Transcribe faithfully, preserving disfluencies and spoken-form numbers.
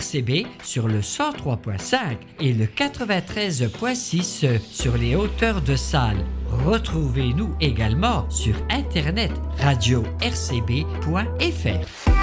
R C B sur le cent trois point cinq et le quatre-vingt-treize point six sur les hauteurs de Salles. Retrouvez-nous également sur Internet radio r c b point f r.